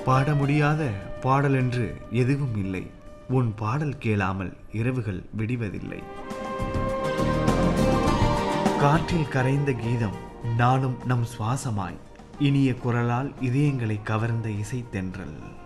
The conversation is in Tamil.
பாட முடியாத பாடல் என்று எதுவும் இல்லை. உன் பாடல் கேளாமல் இரவுகள் விடிவதில்லை. காற்றில் கரைந்த கீதம் நாளும் நம் சுவாசமாய், இனிய குரலால் இதயங்களை கவர்ந்த இசைத்தென்றல்.